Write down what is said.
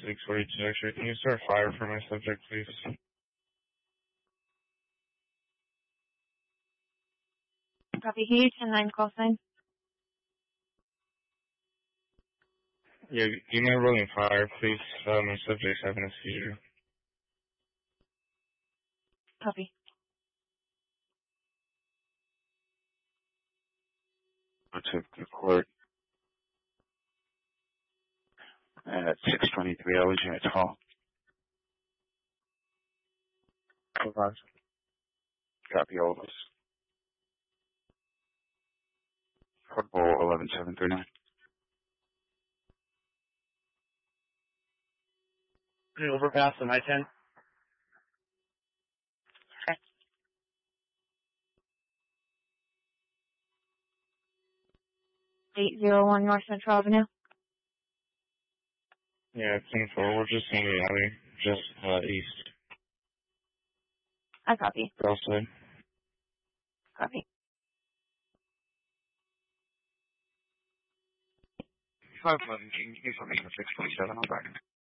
642 X-ray. Can you start fire for my subject, please? Copy. Can you 10-9 call sign? Yeah, you mind rolling fire, please? My subject's having a seizure. Copy. To the court at 623 Ellis Unit Hall. Copy all of us. Portable 11739. Overpass on I-10. Okay. 801 North Central Avenue. Yeah, it's in full. We're just in the alley, just east. I copy. Outside. Copy. 511, can you give something for 627 on back?